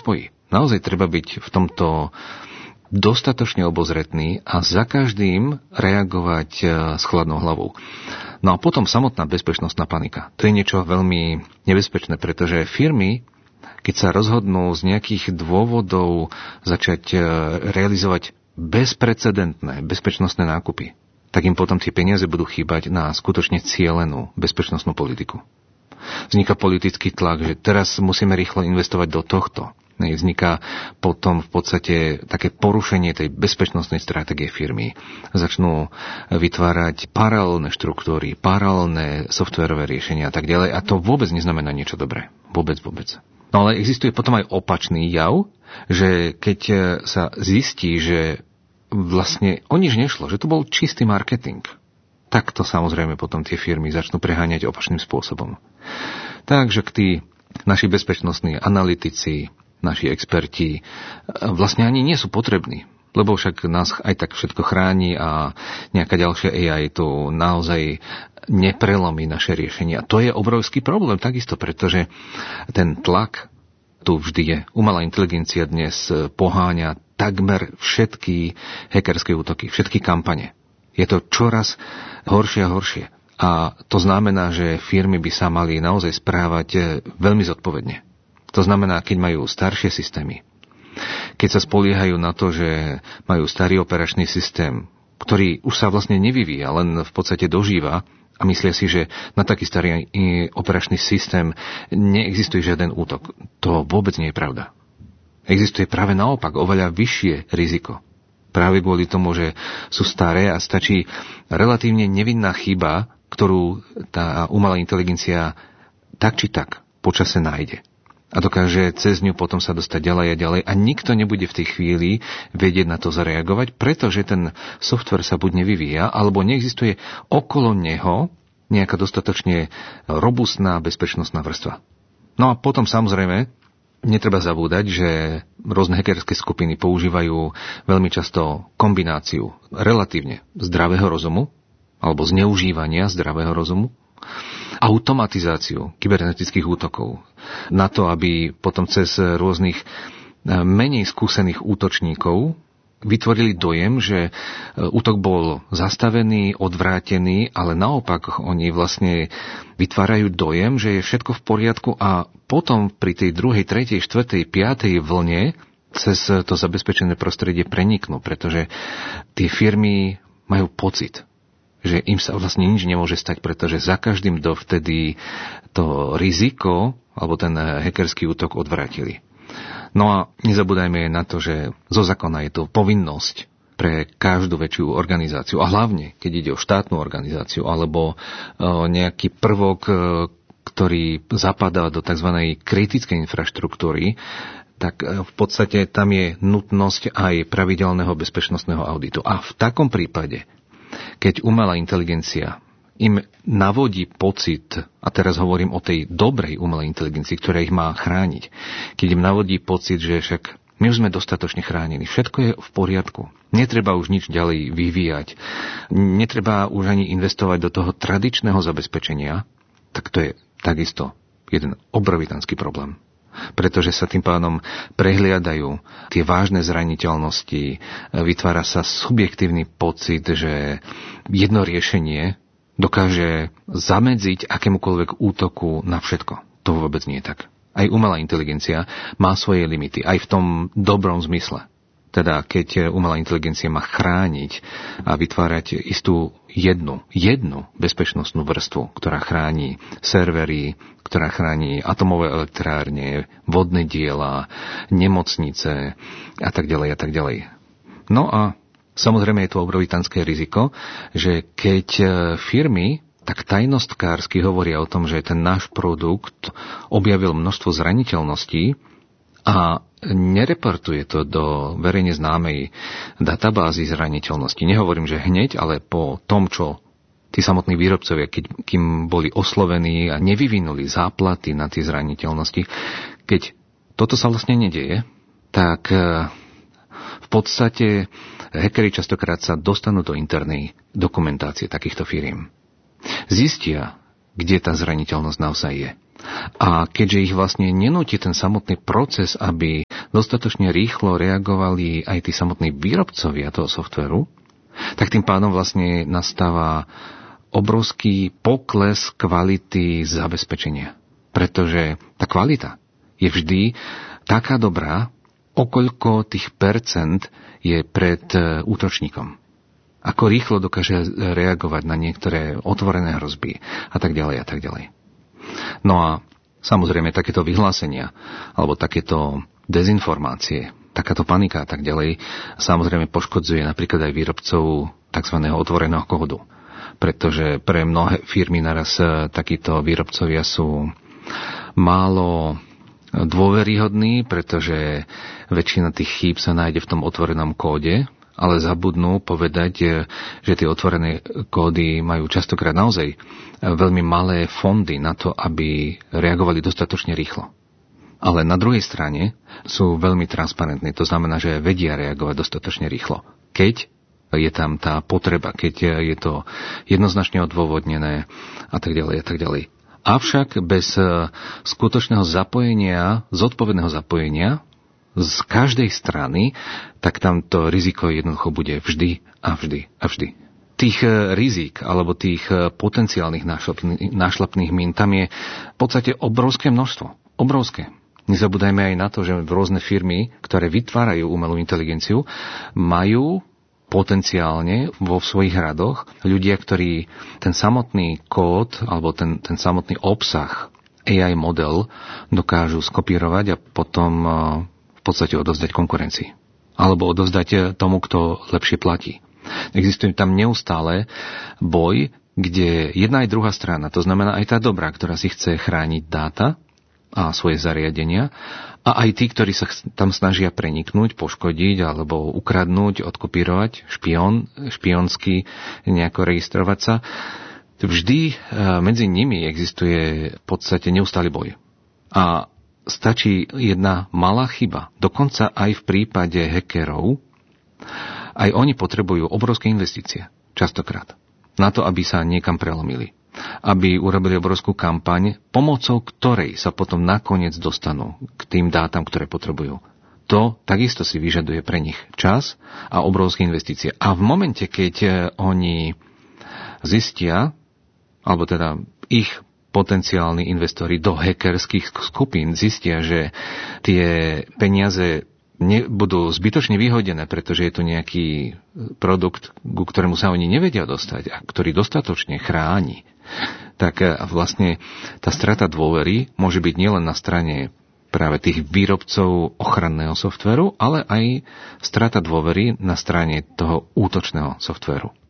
nespojí. Naozaj treba byť v tomto dostatočne obozretný a za každým reagovať s chladnou hlavou. No a potom samotná bezpečnostná panika. To je niečo veľmi nebezpečné, pretože firmy, keď sa rozhodnú z nejakých dôvodov začať realizovať bezprecedentné bezpečnostné nákupy, tak im potom tie peniaze budú chýbať na skutočne cielenú bezpečnostnú politiku. Vzniká politický tlak, že teraz musíme rýchlo investovať do tohto. Vzniká potom v podstate také porušenie tej bezpečnostnej stratégie firmy. Začnú vytvárať paralelné štruktúry, paralelné softverové riešenia a tak ďalej. A to vôbec neznamená niečo dobré. Vôbec. No ale existuje potom aj opačný jav, že keď sa zistí, že vlastne o nič nešlo, že to bol čistý marketing, tak to samozrejme potom tie firmy začnú preháňať opačným spôsobom. Takže tí naši bezpečnostní analytici, naši experti vlastne ani nie sú potrební, lebo však nás aj tak všetko chráni a nejaká ďalšia AI to naozaj neprelomí naše riešenia. To je obrovský problém takisto, pretože ten tlak tu vždy je. Umelá inteligencia dnes poháňa takmer všetky hackerské útoky, všetky kampane. Je to čoraz horšie a horšie. A to znamená, že firmy by sa mali naozaj správať veľmi zodpovedne. To znamená, keď majú staršie systémy, keď sa spoliehajú na to, že majú starý operačný systém, ktorý už sa vlastne nevyvíja, len v podstate dožíva a myslia si, že na taký starý operačný systém neexistuje žiaden útok. To vôbec nie je pravda. Existuje práve naopak oveľa vyššie riziko. Práve kvôli tomu, že sú staré a stačí relatívne nevinná chyba, ktorú tá umelá inteligencia tak či tak počase nájde. A dokáže cez ňu potom sa dostať ďalej a ďalej a nikto nebude v tej chvíli vedieť na to zareagovať, pretože ten software sa buď nevyvíja, alebo neexistuje okolo neho nejaká dostatočne robustná bezpečnostná vrstva. No a potom samozrejme netreba zabúdať, že rôzne hackerské skupiny používajú veľmi často kombináciu relatívne zdravého rozumu alebo zneužívania zdravého rozumu, automatizáciu kybernetických útokov na to, aby potom cez rôznych menej skúsených útočníkov vytvorili dojem, že útok bol zastavený, odvrátený, ale naopak oni vlastne vytvárajú dojem, že je všetko v poriadku a potom pri tej druhej, tretej, štvrtej, piatej vlne cez to zabezpečené prostredie preniknú, pretože tie firmy majú pocit, že im sa vlastne nič nemôže stať, pretože za každým dovtedy to riziko alebo ten hackerský útok odvrátili. No a nezabúdajme na to, že zo zákona je to povinnosť pre každú väčšiu organizáciu a hlavne, keď ide o štátnu organizáciu alebo nejaký prvok, ktorý zapadá do tzv. Kritickej infraštruktúry, tak v podstate tam je nutnosť aj pravidelného bezpečnostného auditu. A v takom prípade, keď umelá inteligencia im navodí pocit, a teraz hovorím o tej dobrej umelej inteligencii, ktorá ich má chrániť, keď im navodí pocit, že však my už sme dostatočne chránení, všetko je v poriadku, netreba už nič ďalej vyvíjať, netreba už ani investovať do toho tradičného zabezpečenia, tak to je takisto jeden obrovitánsky problém. Pretože sa tým pádom prehliadajú tie vážne zraniteľnosti, vytvára sa subjektívny pocit, že jedno riešenie dokáže zamedziť akémukoľvek útoku na všetko. To vôbec nie je tak. Aj umelá inteligencia má svoje limity, aj v tom dobrom zmysle. Teda keď umelá inteligencia má chrániť a vytvárať istú jednu bezpečnostnú vrstvu, ktorá chráni servery, ktorá chráni atomové elektrárne, vodné diela, nemocnice a tak ďalej a tak ďalej. No a samozrejme je tu obrovitánske riziko, že keď firmy tak tajnostkársky hovoria o tom, že ten náš produkt objavil množstvo zraniteľností a nereportuje to do verejne známej databázy zraniteľnosti. Nehovorím, že hneď, ale po tom, čo tí samotní výrobcovia, kým boli oslovení a nevyvinuli záplaty na tie zraniteľnosti, keď toto sa vlastne nedieje, tak v podstate hackeri častokrát sa dostanú do internej dokumentácie takýchto firiem. Zistia, kde tá zraniteľnosť naozaj je. A keďže ich vlastne nenúti ten samotný proces, aby dostatočne rýchlo reagovali aj tí samotní výrobcovia toho softvéru, tak tým pádom vlastne nastáva obrovský pokles kvality zabezpečenia. Pretože tá kvalita je vždy taká dobrá, okoľko tých percent je pred útočníkom. Ako rýchlo dokáže reagovať na niektoré otvorené hrozby a tak ďalej a tak ďalej. No a samozrejme takéto vyhlásenia alebo takéto dezinformácie, takáto panika a tak ďalej samozrejme poškodzuje napríklad aj výrobcov tzv. Otvoreného kódu. Pretože pre mnohé firmy naraz takíto výrobcovia sú málo dôveryhodní, pretože väčšina tých chýb sa nájde v tom otvorenom kóde, ale zabudnú povedať, že tie otvorené kódy majú častokrát naozaj veľmi malé fondy na to, aby reagovali dostatočne rýchlo. Ale na druhej strane sú veľmi transparentní, to znamená, že vedia reagovať dostatočne rýchlo. Keď je tam tá potreba, keď je to jednoznačne odôvodnené a tak ďalej a tak ďalej. Avšak bez skutočného zapojenia, zodpovedného zapojenia z každej strany, tak tam to riziko jednoducho bude vždy a vždy a vždy. Tých rizik alebo tých potenciálnych nášlapných mín tam je v podstate obrovské množstvo. Obrovské. Nezabúdajme aj na to, že rôzne firmy, ktoré vytvárajú umelú inteligenciu, majú potenciálne vo svojich radoch ľudia, ktorí ten samotný kód alebo ten samotný obsah AI model dokážu skopírovať a potom v podstate odovzdať konkurencii. Alebo odovzdať tomu, kto lepšie platí. Existuje tam neustále boj, kde jedna aj druhá strana, to znamená aj tá dobrá, ktorá si chce chrániť dáta a svoje zariadenia, a aj tí, ktorí sa tam snažia preniknúť, poškodiť alebo ukradnúť, odkopírovať, špionsky nejako registrovať sa. Vždy medzi nimi existuje v podstate neustály boj. A stačí jedna malá chyba. Dokonca aj v prípade hackerov, aj oni potrebujú obrovské investície, častokrát, na to, aby sa niekam prelomili. Aby urobili obrovskú kampaň, pomocou ktorej sa potom nakoniec dostanú k tým dátam, ktoré potrebujú. To takisto si vyžaduje pre nich čas a obrovské investície. A v momente, keď oni zistia, alebo teda ich potenciálni investori do hackerských skupín zistia, že tie peniaze budú zbytočne vyhodené, pretože je to nejaký produkt, ku ktorému sa oni nevedia dostať a ktorý dostatočne chráni, tak vlastne tá strata dôvery môže byť nielen na strane práve tých výrobcov ochranného softvéru, ale aj strata dôvery na strane toho útočného softvéru.